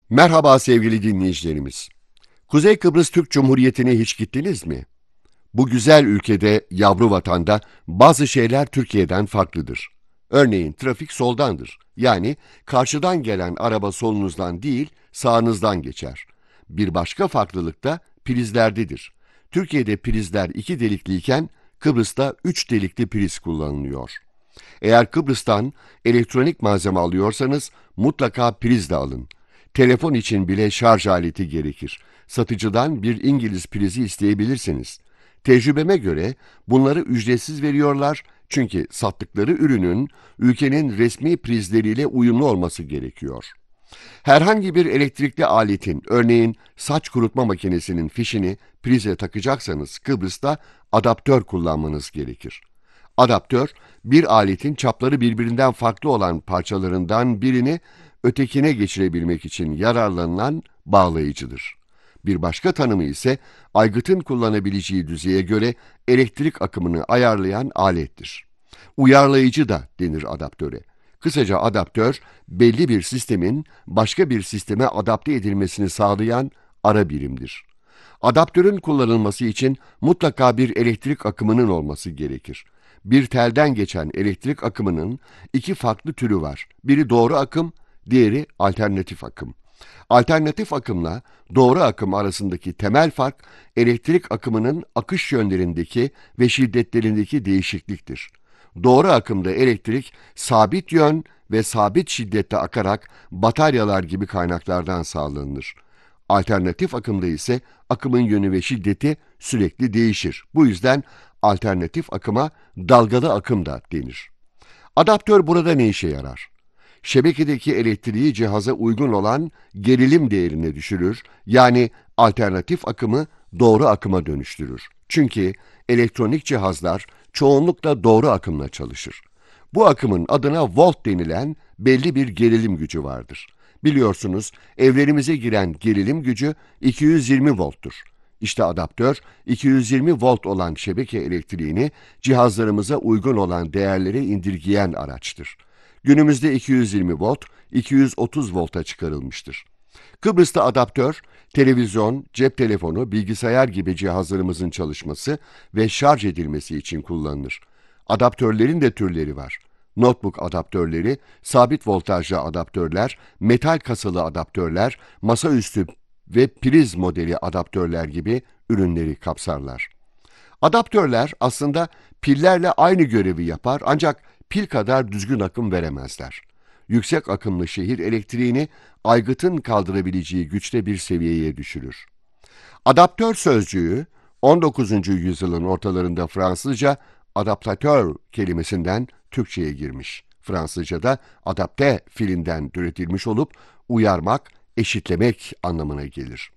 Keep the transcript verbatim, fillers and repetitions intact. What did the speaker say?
Merhaba sevgili dinleyicilerimiz. Kuzey Kıbrıs Türk Cumhuriyeti'ne hiç gittiniz mi? Bu güzel ülkede, yavru vatanda bazı şeyler Türkiye'den farklıdır. Örneğin trafik soldandır. Yani karşıdan gelen araba solunuzdan değil, sağınızdan geçer. Bir başka farklılık da prizlerdedir. Türkiye'de prizler iki delikliyken Kıbrıs'ta üç delikli priz kullanılıyor. Eğer Kıbrıs'tan elektronik malzeme alıyorsanız mutlaka priz de alın. Telefon için bile şarj aleti gerekir. Satıcıdan bir İngiliz prizi isteyebilirsiniz. Tecrübeme göre bunları ücretsiz veriyorlar çünkü sattıkları ürünün ülkenin resmi prizleriyle uyumlu olması gerekiyor. Herhangi bir elektrikli aletin, örneğin saç kurutma makinesinin fişini prize takacaksanız Kıbrıs'ta adaptör kullanmanız gerekir. Adaptör, bir aletin çapları birbirinden farklı olan parçalarından birini ötekine geçirebilmek için yararlanılan bağlayıcıdır. Bir başka tanımı ise aygıtın kullanabileceği düzeye göre elektrik akımını ayarlayan alettir. Uyarlayıcı da denir adaptöre. Kısaca adaptör, belli bir sistemin başka bir sisteme adapte edilmesini sağlayan ara birimdir. Adaptörün kullanılması için mutlaka bir elektrik akımının olması gerekir. Bir telden geçen elektrik akımının iki farklı türü var. Biri doğru akım, diğeri alternatif akım. Alternatif akımla doğru akım arasındaki temel fark elektrik akımının akış yönlerindeki ve şiddetlerindeki değişikliktir. Doğru akımda elektrik sabit yön ve sabit şiddette akarak bataryalar gibi kaynaklardan sağlanır. Alternatif akımda ise akımın yönü ve şiddeti sürekli değişir. Bu yüzden alternatif akıma dalgalı akım da denir. Adaptör burada ne işe yarar? Şebekedeki elektriği cihaza uygun olan gerilim değerine düşürür, yani alternatif akımı doğru akıma dönüştürür. Çünkü elektronik cihazlar çoğunlukla doğru akımla çalışır. Bu akımın adına volt denilen belli bir gerilim gücü vardır. Biliyorsunuz, evlerimize giren gerilim gücü iki yüz yirmi volttur. İşte adaptör, iki yüz yirmi volt olan şebeke elektriğini cihazlarımıza uygun olan değerlere indirgeyen araçtır. Günümüzde iki yüz yirmi volt, iki yüz otuz volta çıkarılmıştır. Kıbrıs'ta adaptör, televizyon, cep telefonu, bilgisayar gibi cihazlarımızın çalışması ve şarj edilmesi için kullanılır. Adaptörlerin de türleri var. Notebook adaptörleri, sabit voltajlı adaptörler, metal kasalı adaptörler, masaüstü ve priz modeli adaptörler gibi ürünleri kapsarlar. Adaptörler aslında pillerle aynı görevi yapar ancak pil kadar düzgün akım veremezler. Yüksek akımlı şehir elektriğini aygıtın kaldırabileceği güçte bir seviyeye düşürür. Adaptör sözcüğü on dokuzuncu yüzyılın ortalarında Fransızca adaptatör kelimesinden Türkçe'ye girmiş. Fransızca'da adapte fiilinden türetilmiş olup uyarmak, eşitlemek anlamına gelir.